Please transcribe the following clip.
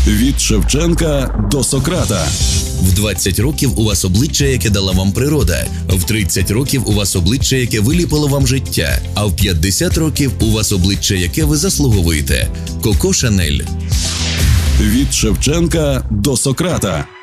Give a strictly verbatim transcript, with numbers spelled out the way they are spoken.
Від Шевченка до Сократа. В двадцять років у вас обличчя, яке дала вам природа. В тридцять років у вас обличчя, яке виліпило вам життя. А в п'ятдесят років у вас обличчя, яке ви заслуговуєте. Коко Шанель. Від Шевченка до Сократа.